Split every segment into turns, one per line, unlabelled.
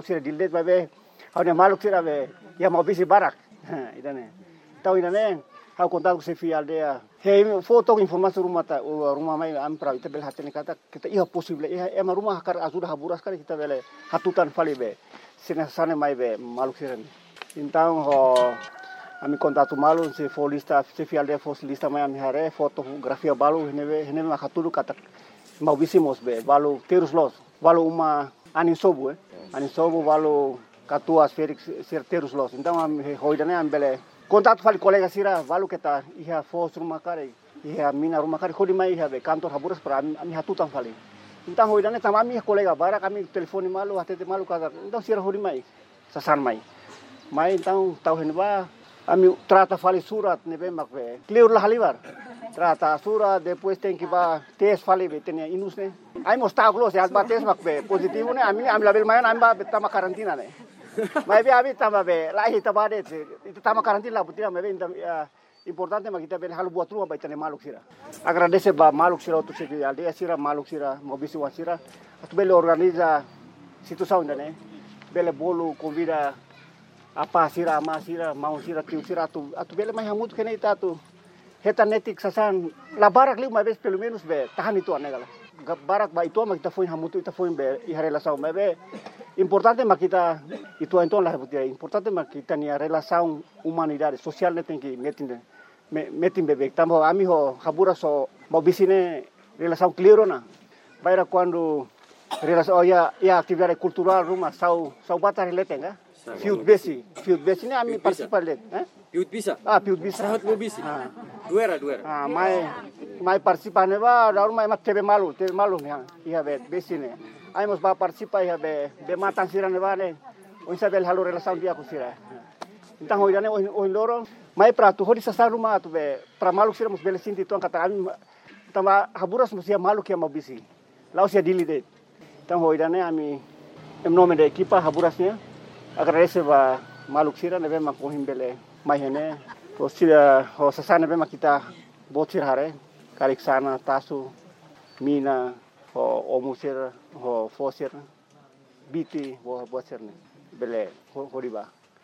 Sira dildet babe hau maluk sira be ya mau bisi barak. Idane. Tahu idane hau kontak sefi aldea. Hei foto informasi rumah mai ampra kita bel hatene kata kita iya possible iya ema rumah kar azuda haburas kali kita bele hatutan fali be. Sina sana mai be maluk sira. Então ami kontak malu se folista sefi aldea fosilista mai ami hare fotografia balu hene makatulu kata mau bisi mos be balu terus los balu uma anin sobu balu katuas Felix terus los então ami hoidane ambele kontak fali kolega sira balu kita iha fos rumah kare iha mina rumah kare khodi mai iha be kantor haburas para ami hatutan fali então hoidane tamami kolega bara kami telefoni malu hatete malu kata então sira hodi mai sasan mai então tau henba ami trata fali surat nebe makbe clear lah halibar trata surat depois tem que ba tes fali betenia inus ne ai mostau close ya ba tes makbe positivo ne ami label mayan ami ba tama karantina ne mai be abi tama be lahi tabade itu tama karantina butia mebe importante ma kita be halu buat rumah ba itane maluk sira agradece ba maluk sira tu se aldea sira maluk sira mobisi wasira atu bele organiza situação ne bele bolo convida apa sira ama sira mau sira tiu sira atu bele mai hamut kene itatu heta netik sasan la barak li uma vez pelo menos be tahan itu anegala barak ba itu ma kita foi hamutu ita foi be i relação be importante ma kita itu então la butia importante ma kita ni relação humanidade social ne tem que metin bebe tambo ami ho habura so mau bisine relação clear na baira quando relação ya atividade cultural rumah sau batar letenga Field besi ni ami participar let,
Field bisa.
Field bisa.
Sahat mo bisi. Duera.
Mai participar ne ba, daru mai mat tebe malu ya. Iya bet besi ne. Ai mos ba participar ya be matan sira ne ba ne. Un sabel halu relação dia ku sira. Então hoidane o loro mai prato hodi sa rumah tu be pra malu sira mos bele sinti ton kata ami tama haburas mos ya malu kia mo bisi. Lau sia dilide. Então hoidane ami em nome da equipa haburasnya agradece ba maluk sira nebe makohim bele mahene to sira ho sasana nebe makita botir hare karik sana tasu mina ho omusir ho fosir biti ho botir ne bele horiba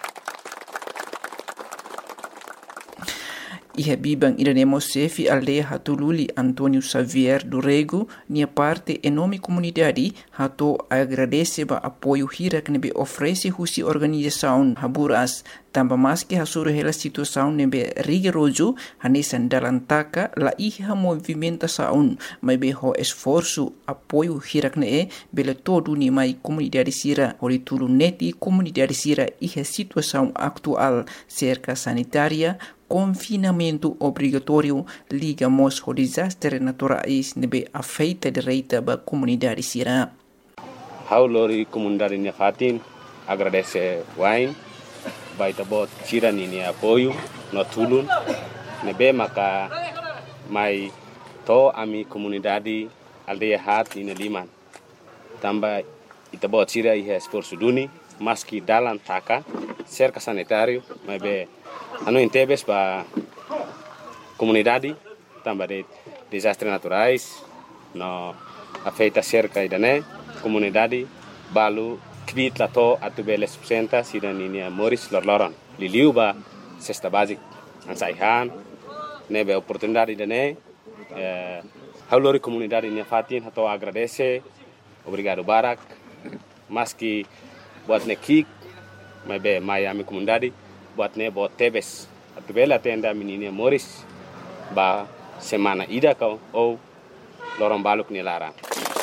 Iha bibang iremos sefi aldea hatululi Antônio Xavier do Rego, nia parte enorme comunidade, hato agradece ba apoio hirak nebe oferece husi organização haburas, tamba mas que hasuru hela situação nebe rigoroso, hanesan dalam taka la iha movimentação, mas be ho esforço apoio hirak ne bele todo ni mai comunidade sira, hori tulu neti comunidade sira iha situação atual cerca sanitária, confinamento obrigatório ligamos ao desastre naturais nebe afeita direita ba comunidade sira.
Haulori comunidade nia fatin agradece wain baita bot sira ni apoio no tulun nebe maka mai to ami comunidade aldeia hat ina liman tamba ita bot sira iha esforço duni maski dalam taka cerca sanitário mai be ano intebes ba comunidade tamba de desastres naturais no afeita cerca idane comunidade balu kvit lato atubele subsenta sidaninia Moris Lorloron liliu ba cesta basic ansaihan nebe oportunidade idane haulori comunidade nia fatin hato agradece obrigado barak maski buat nekik mebe Miami comunidade buat ne bot tebes atubela tenda menina Moris ba semana ida kau ou lorong baluk ni lara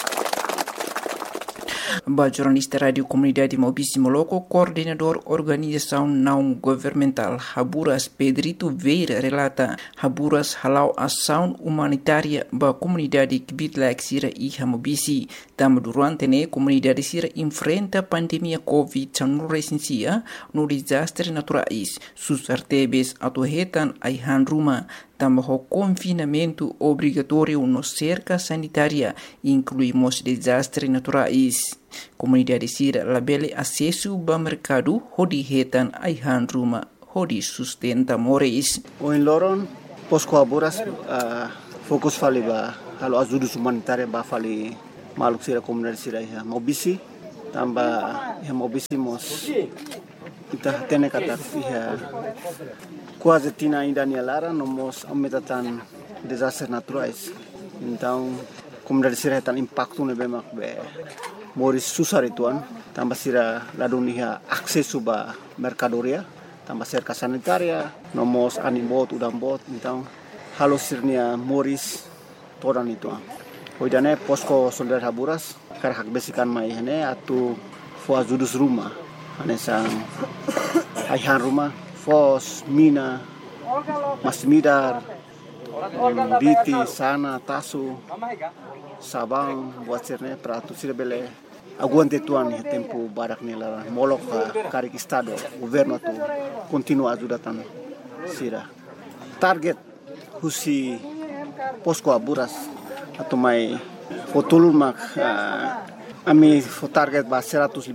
ba jornalista radio comunidade Mobisi Moloco, coordenador organização não governamental Haburas Pedrito Veira relata Haburas halau ação humanitária ba comunidade Kibitlaik sira iha Mobisi tam durante ne comunidade sira enfrenta pandemia COVID-19 no desastre naturais sus artebes atuhetan aihan ruma tam ho confinamento obrigatório no cerca sanitária incluímos desastres naturais. Comunidade sira labele acesso ba mercado hodi hetan aihan ruma hodi sustenta moris.
O em Loron posco Haburas fokus fali ba halo ajuda humanitária ba fali maluk sira comunidade sira Mobisi tambah ya mobisimos kita tene kata ya quase tina indania lara nomos aumentatan desastres naturais. Então comunidade sira tan impacto ne bemak be moris susar ituan tambah sira ladunia akses suba mercadoria tambah serka sanitaria nomos animbot udambot. Então halo sirnia moris toran ituan hoidane posko solidar Haburas kar hak besikan mai hene atu fo azudus rumah ane sang aihan rumah fos mina masmidar biti sana tasu sabang buat sirne pratu sirbele aguante tuan ya tempo barak nela molok karik estado governo tu continua ajudatan sira target husi posko Haburas atau mai fotulun mak ami target ba 150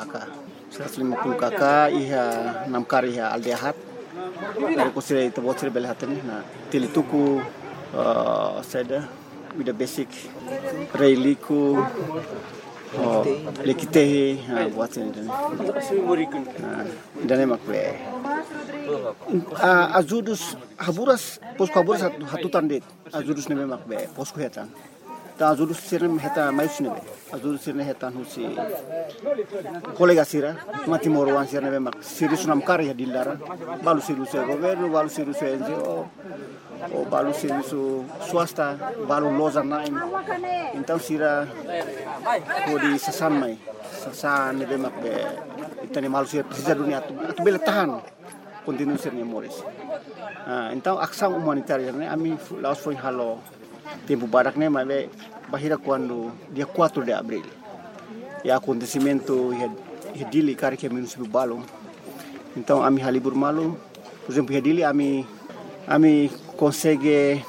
KK iha 6 kari iha aldehat dari kusira itu bocor belhatani na tilituku seda with the basic reiliku lekitehi buat ini dan makwe azudus Haburas posko Haburas hatutan det azudus neme makbe posko hetan ta azudus sirne heta mais nebe azudus sirne hetan husi kolega sira mati morwan sirne be mak sirisu nam kar ya dilara balu sirisu governo balu sirisu NGO o balu sirisu swasta balu loza naim. Então sira kodi sasan mai sasan nebe mak be itani malu sira precisa dunia tu bele tahan continue sirne moris. Então ação humanitária né ami laos foi halo tempo barak né mas bahira quando dia 4 de abril e acontecimento hedili kari que menos balo. Então ami halibur malu por exemplo hedili ami consegue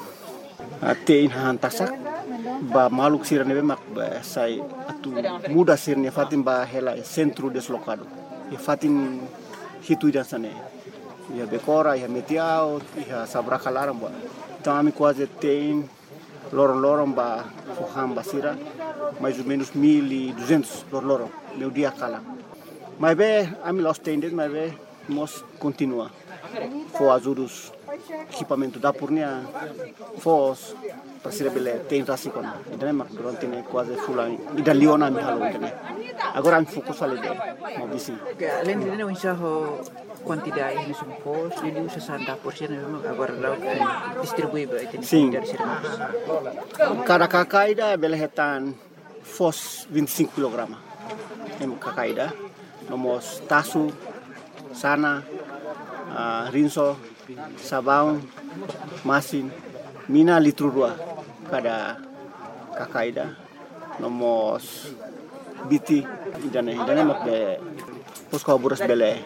ter hantasak ba maluk sira nebe mak sai atu muda sirne fatim ba hela centro deslocado e fatim hitu dasane ya bekora ya metiao ya sabraka laramba. Então ami quase tem lorong-lorong ba foham basira mais ou menos 1.200 lorong meu dia kala mas be ami lost tendet mas be mos continua fo azudus equipamento da purnia fos pasira bele tem rasikon idane mak durante ne quase fulan ida liona mi halo idane agora mi fokus ale de mo bisi
além de não enxerro quantidade de supos ele usa 60% agora lá distribui
dari sira cada kakaida bele hetan fos 25 kg em kakaida nomos tasu sana rinso sabão masin mina litro 2 cada kakaida nomos biti idane mak be posko Haburas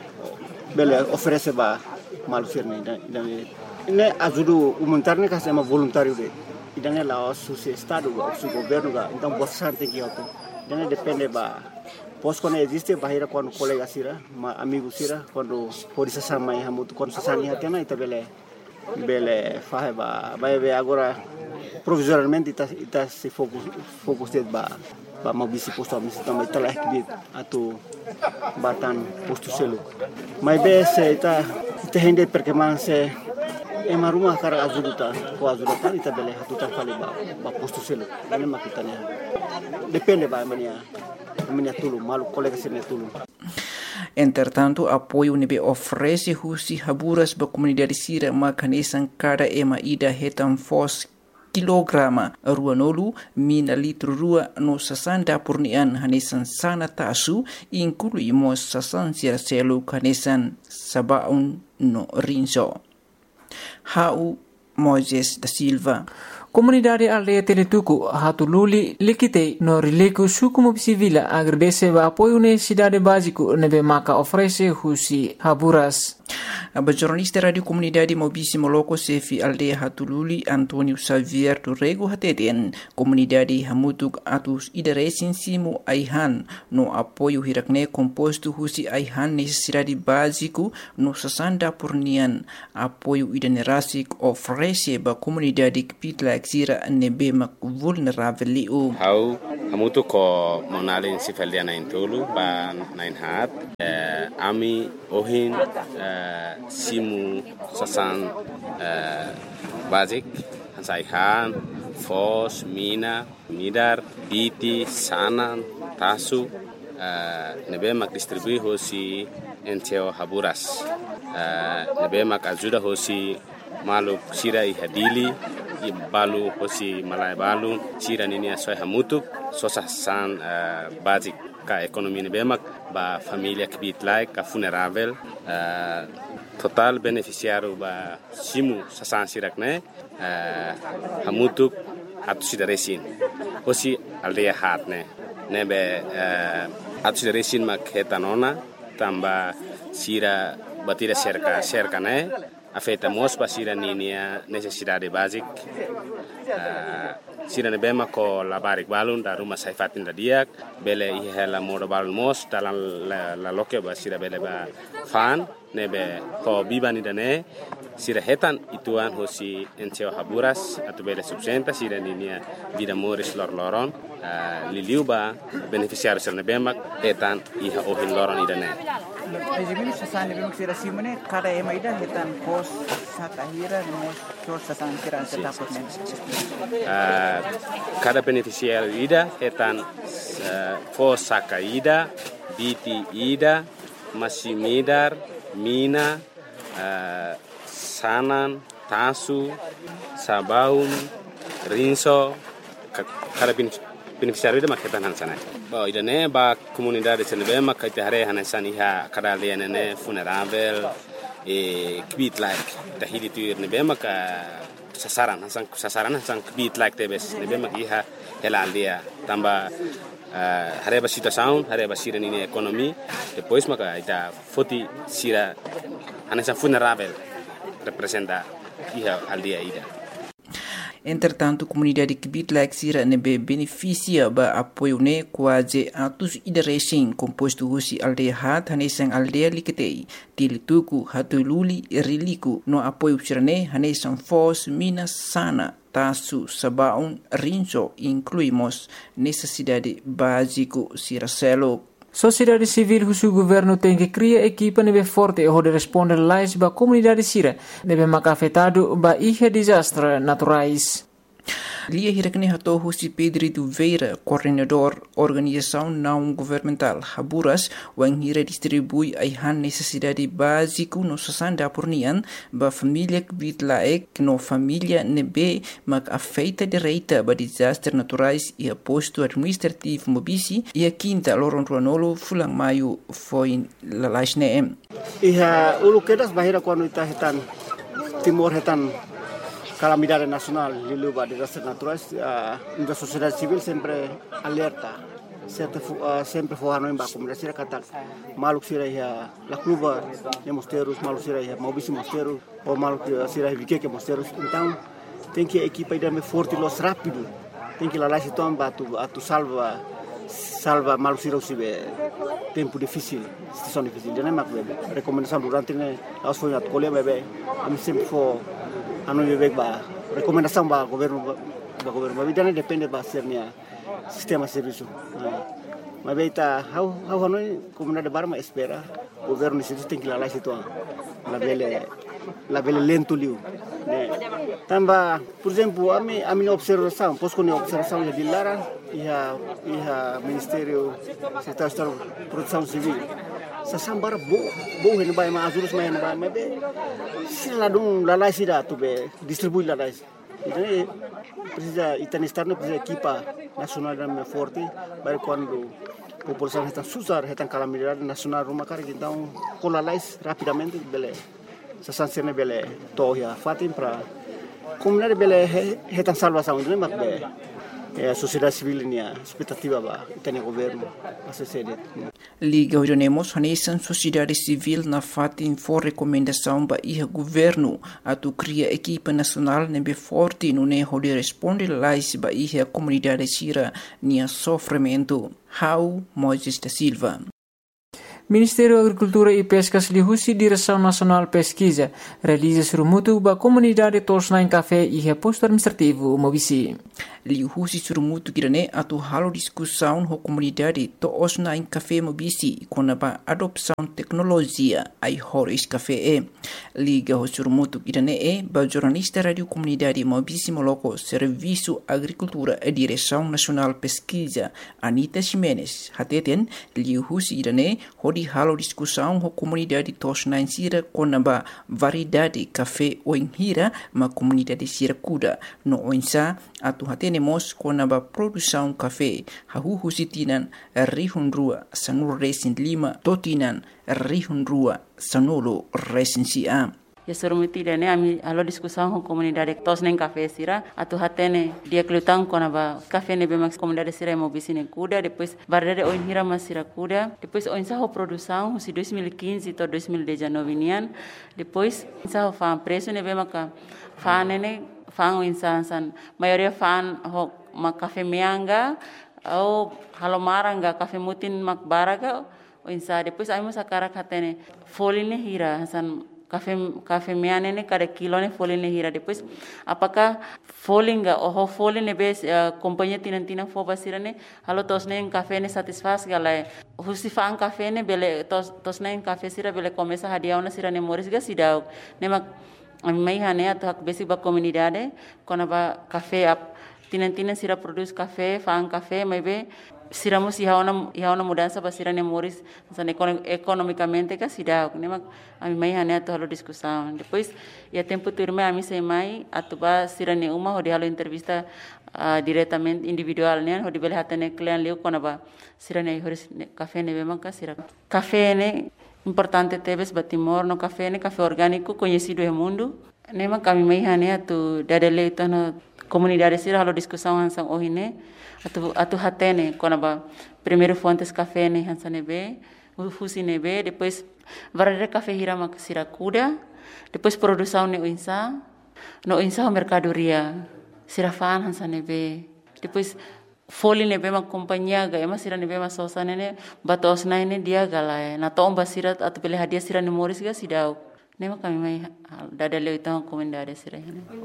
bele oferece ba malu sirne idane ne ajudu humanitarne ka sama voluntário de idane la su estado su governo ga então bastante que auto idane depende ba posko ne existe bahira quando colega sira amigo sira quando pode sama ya mutu quando sasani hatena ita bele fahe ba agora provisoriamente ita se focus de ba mau bisi posto ami também telah kibit atau batan posto selu mai be se ita hende perkembangan se ema rumah kara azuduta ita bele hatutan fali ba posto selu ini makitanya depende ba mania tulung malu colega sirne tulung.
Entretanto, apoio nebe oferece husi Haburas ba comunidade sira makanesan cada ema ida hetam fos kilograma ruanolu mina litro rua no sasanda purnian hanesan sana tasu inclui mos sasan sira selu hanesan sabaun no rinso. Hau Moises da Silva.
Comunidade aldeia Teletuku hatululi likite no rileku suku civila agradece o apoio necessidade básico nebe maka oferece husi Haburas.
A jornalista Radio Comunidade Maubici Moloco Sefi Aldeia Hatululi Antônio Xavier Turrego Hateten Comunidade Hamutuk Atus Idaresin Simu Aihan no apoio hirakne composto husi Aihan necessidade básico no 60% apoio idanerasik oferece ba comunidade que pitla exira nebe mak vulnerável liu.
Hau Hamutuk ko monalin sifaliana intolu ba nain hat ami ohin simu sasan basic Aihan Fos, Mina, Midar, Biti, Sanan, Tasu, nebe mak distribui hosi enteo Haburas, nebe mak ajuda hosi maluk sira ihadili, balu hosi malai balu, sira nini asoi Hamutuk, sosasan basic ka ekonomi nebe mak ba familia kibit like ka funerável, total beneficiário ba simu sasan sirak ne Hamutuk atu sidaresin hosi aldeia hat nebe atu sidaresin mak hetanona tamba sira batira cerca ne afeta mos ba sira ninia necessidade basic sira nebe mak ko labarik balun da rumah saifatin da diak bele ihela modo balun mos dalam la loke ba sira bele ba fan nebe ko bibani dane sira hetan ituan hosi enteo Haburas atau bele subsenta sira ninia vida moris lor-loron liliuba beneficiário sira nebe mak hetan iha ohin loron idane.
Ejimini sasan nebe mak sira simone kada ema ida hetan pos sakahira mos sos sasan sira setapot ne.
Cada beneficiário ida hetan pos sakaida, biti ida, masimidar, mina, Sanan, Tasu, Sabaun, Rinso, cada beneficiário ida maketan hansana. Ba idane ba comunidade senebe makate hare hansani ha kada liane funerável kibit like tahili tu nebe maka sasaran hasan kibit like tebes nebe mak iha hela dia tamba hare ba situação hare ba sira nini ekonomi depois maka ita foti sira hasan funerável representa iha aldeia ida.
Entretanto, a comunidade que bitla exira nebe beneficia ba apoio ne quase atus idaresin composto husi aldeia hat hanesan aldeia liketei tilituku hatululi riliku no apoio sirane hanesan Fos, Mina, Sana, Tasu, Sabaun, Rinso incluímos necessidade básico siracelo.
Sociedade civil husu governo tem que criar equipa nebe forte e de responder lais ba comunidade sira nebe mak afetado ba ihe desastre naturais.
Lia hirakne hato husi Pedrito Veira, coordenador organização não governamental Haburas, wang hira distribui aihan necessidade básico no 60% ba família que bitlaek no família nebe mak afeita direita ba desastre naturais e a posto administrativo Maubici e a quinta loron ruanolo fulang maio foi la laisne.
Iha ulu kedas bahira quando ita hetan timor hetan calamidade nacional liluba desastres naturais, a sociedade civil sempre alerta, sempre forrando em baixo, mas sira kata maluk sira ia la cluba de mosteiros, maluk sira ia Maubici mosteiros, ou maluk sira ia Viqueque mosteiros, então tem que a equipa ir forte los rápido, tem que lá se toma atu salva maluk sira usibe tempo difícil, situação difícil, já não é recomendação durante né, aos foi at colher bebê, a sempre for anu bebek ba recomendação ba governo mas vida depende ba sernya sistema serviço mas beita how hanoi comunidade barma espera governo isso tem que lá situ la bele lento liu né tamba por exemplo a minha observação posso com observação de Lara e a ministério secretário de proteção civil sasambara bo hen bai ma azurus mai hen bai ma be sila dum lalai sida tu be distribui lalai ini precisa itanistar no precisa equipa nacional da forte para quando população está susar está calamidade nacional rumah kar então com lalai rapidamente bele sasansene bele toya fatim para comunidade bele está salvação não mas be a sociedade civil ni a expectativa ba itani governo a sociedade.
Liga Orionemos Hanesan sociedade civil na fatin for recomendação ba iha governo atu cria equipa nacional nebe forte no ne hode responde lais ba iha comunidade sira nia sofrimento. How Moisés da Silva.
Ministério da Agricultura e Pescas lihusi Direção Nacional Pesquisa realiza surumutu ba comunidade tosna em café e posto administrativo Mobisi.
Lihusi surumutu kirane atu halo discussão ho comunidade tosna em café Mobisi com a adopção tecnologia ai horis café liga ho surumutu kirane ba jornalista radio comunidade Mobisi Moloco Serviço Agricultura e Direção Nacional Pesquisa Anita Ximenes hateten lihusi kirane di halo discussão com a comunidade tosna em Sira com a variedade café ou em Hira, ma comunidade Sira Kuda. No oinsa, atu hatenemos com a produção café, hahuhu sitinan rihun rua sanur resin lima, totinan rihun rua sanolo resin sia.
Ya surumiti ne ami alo discussão com comunidade tos nem café sira atu hatene dia kelutang com a café ne bemax comunidade sira Mobisi ne Kuda depois variedade oin hira mas sira Kuda depois oinsa ho produção si 2015 to 2019 nian depois insa ho fan preço ne bemaca fan ne fan insa san maioria fan ho ma café meanga ou halomaranga café mutin mak baraga oinsa depois ai mas akara hatene foline hira san café meane ne cada kilo ne folin ne hira depois apakah folinga oh folin ne bes companhia tinantina fo basira ne halo tos ne café ne satisfaz galai husifan café ne bele tos ne café sira bele começa hadiau na sira ne moris ga sidau ne mak mai hane atu hak besi ba comunidade kona ba café ap tinantina sira produz café fan café mai be siramos ihaona mudança para sira ne moris san economicamente ka sida ne mak ami mai hane atu halo discussão depois ia tempo turme ami sei mai atu ba sira ne uma hodi halo entrevista diretamente individual ne hodi bele hatane client leu kona ba sira ne horis café ne bema ka sira café ne importante tebes batimor no café orgânico conhecido no mundo ne mak ami mai hane atu dadele itu no comunidade sira halo discussão hansang ohine atu hatene kona ba primeiro fontes café ne hansane be fusi ne be depois variedade café hira mak sira Kuda depois produção ne insa no insa mercadoria sira fan hansane be depois foli ne be mak companhia ga ema sira ne be ma sosa ne batos na ne dia gala na tomba sira atu bele hadia sira ne moris ga sidau nema kami mai dada leu então comunidade sira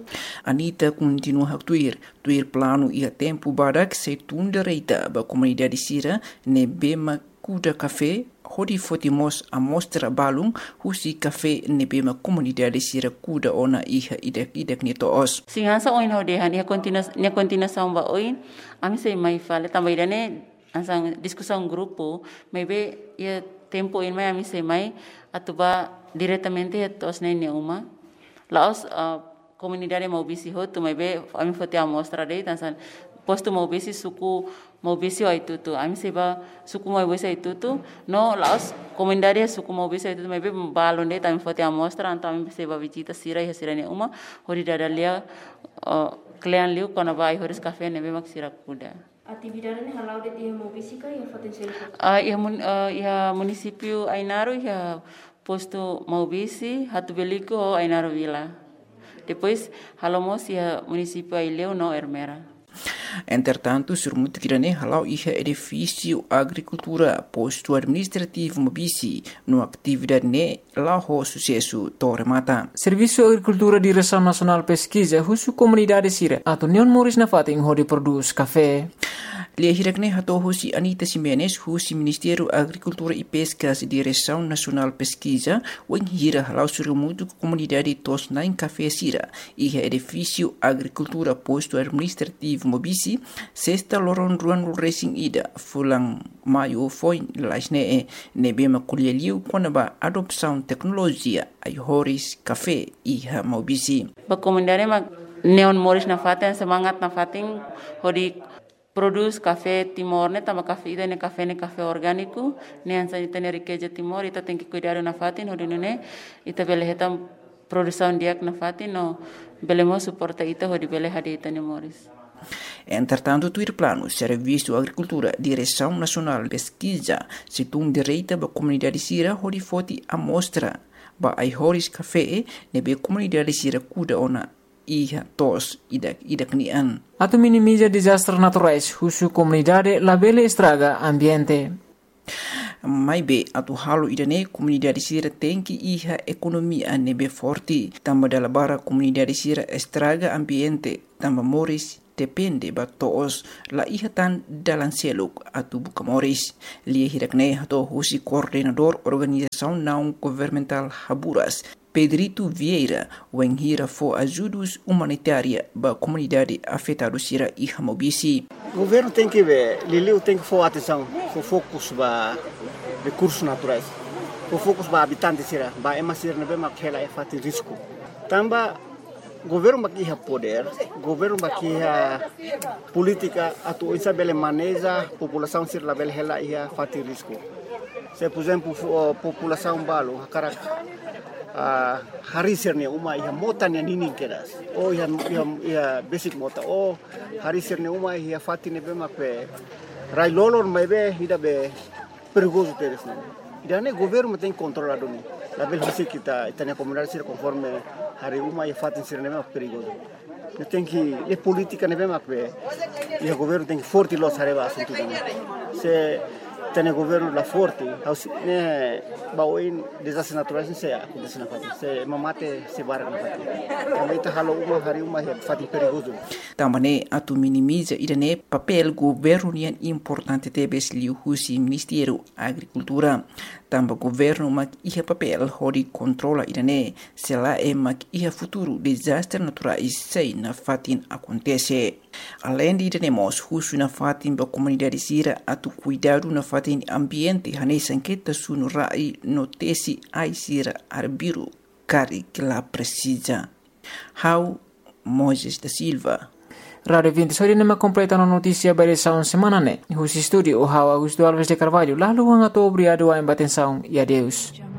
Anita continua a tuir plano e a tempo barak se tunda reita ba comunidade sira ne bema Kuda café hodi fotimos a mostra balung husi café ne bema comunidade sira Kuda ona iha idek neto os
singansa oin hodi han ia continuação ba oin ami sei mai fale também dane ansang discussão grupo maybe ia tempo in mai ami sei mai atuba diretamente tos ne uma laos comunidade Mobisi ho tu mai be ami fote a mostra dei tansan posto Mobisi suku Mobisi ai tutu ami seba suku Mobisi ai tutu no laos comunidade suku Mobisi ai tutu mai be balon dei tami fote a mostra anta ami seba visita sira ne uma hori dadalia client liu kona vai horis café ne be mak sira Kuda.
Atividade ne halau de dia Mobisi ka ia potensial
ia município Ainaro ia posto Mobisi hatu beliko Ainaro Vila. Depois halamos ia município Aileu no Ermera.
Entretanto, surmut kirane halau iha edifício agricultura posto administrativo Mobisi no atividade ne laho sucesso toremata.
Serviço Agricultura Direção Nacional Pesquisa husu comunidade sira atau neon moris na fating hodi produz café.
Lia hirakne hato husi Anita Ximenes husi Ministério Agricultura e Pescas Direção Nacional Pesquisa wen hira halau surmutu comunidade tos nain café sira iha edifício agricultura posto administrativo Mobisi sexta loron ruan racing ida fulang maio foi laisne nebema kulialiu konaba adopção tecnologia ai horis café iha Mobisi.
Ba comunidade ma neon moris na faten semangat na fating hodi produz café Timor ne tama café ida ne café orgânico ne ansa ita ne riqueza Timor ita tem que cuidar na fatin hodi ne ita bele hetam produção diak na fatin no belemo suporta ita hodi bele hadi ita ne moris.
Entretanto, tuir plano, Serviço Agricultura, Direção Nacional de Pesquisa, situng direita ba comunidade sira hori foti amostra ba ai horis café nebe comunidade sira kuda ona iha tos idak nian.
Atu minimiza desastres naturais, husu comunidade labele estraga ambiente.
Mai be atu halo idane comunidade sira tem que iha economia nebe forte, tamba dalabara comunidade sira estraga ambiente, tamba moris depende ba toos la iha tan dalan seluk atu bukamoris. Lia hirakne hato husi coordenador organização não governamental Haburas, Pedrito Vieira, wenghira for ajudos humanitária ba comunidade afetada sira iha mobisi.
O governo tem que ver, Liliu tem que for atenção, for focus ba recursos naturais, for focus ba habitantes sira, ba emasir nebe makela e fati risco. Tamba governo bakia poder, governo bakia política atu isabele maneja população sir label hela ia fati risco. Se por exemplo população balo karak hari sirne uma ia mota ne nini keras. O ia basic mota o hari sirne uma ia fati nebe makpe. Rai lolor mebe ida be perigoso teres ne. Idane governo tem controlado ni. Label hisi kita itania comunidade sir conforme hari uma ia fatin sir nebe perigoso. Tem que é política nebe makpe. E o governo tem que forte los hareba assunto. Se tem governo la forte, ne baoin desastres naturais se acontece na fatin. Se mamate se barra na fatin. Também tá halo uma hari uma ia fatin perigoso.
Também atu minimiza idane papel governo nian importante tebes liu husi Ministério Agricultura. Tamba governo mak iha papel hori controla idane se lá é mak iha futuro desastre naturais sei na fatin acontece. Além de idane husu na fatin ba comunidade sira atu cuidado na fatin ambiente hane sanqueta sunu rai notesi ai sira arbiru cari que la precisa. How Moses da Silva.
Radio 20 sori nema completa na notícia ba edição semana ne. Husi studio o Augusto Alves de Carvalho, lalu ang ato obrigado a embatenção e adeus.